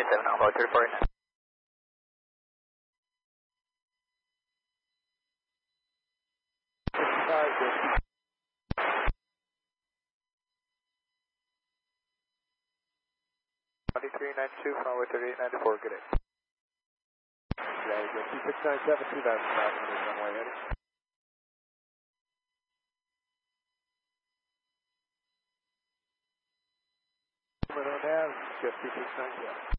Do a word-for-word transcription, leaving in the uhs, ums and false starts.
seven, about three four nine. twenty-three ninety-two, runway thirty-eight ninety-four, good day. Yeah, you go two six nine seven, two thousand five hundred, runway heading. Now, just two six nine seven.